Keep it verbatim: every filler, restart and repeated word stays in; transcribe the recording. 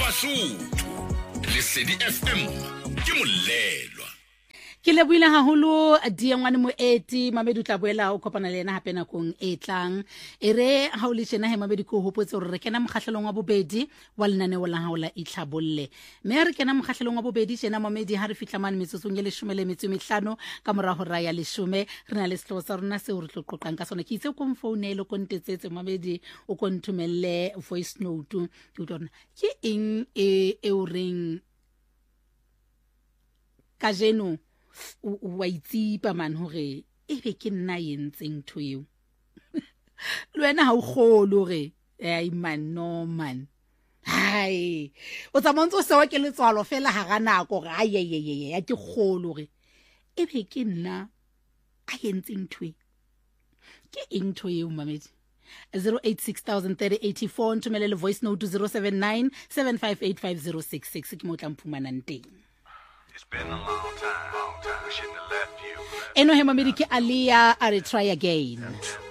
Basotho. Lesedi F M ke molelwa. Ke lebohile haholo diengwane moeti Mamedu tla boela o kopana le ena hape nakong e tlang ere ha o le tjena he Mamedu ko hopotse hore re kena mokgahlelong wa bobedi wa lenaneo la hao la itlhabolle mme re kena mokgahlelong wa bobedi tjena Mamedi ha re fihla mane metsotsong ye leshome le metso e mehlano ka mora hora ya leshome re na le sehloho sa rona seo re tlo qoqang ka sona ke itse ko mfounele ko ntetsetse Mamedi o ko nthumelle voice note ke utlwa ke eng e e o reng ka jeno wa itsipa man hore ebe ke nna yentseng ntho eo le wena ha o kgolo hore ai man no man hai o tsamontse o sewa ke letswalo fela ha ga nako ga ye ye ye ya ke kgolo hore ebe ke nna a yentseng ntho ke eng ntho eo Mamedi zero eight six thousand thirty eighty-four ntumelele voice note zero seven nine seven five eight five zero six six ke mo tla mphumanang teng. It's been a long time, long time. I shouldn't have left you. Eno he Mamedi ke Alia a re try again.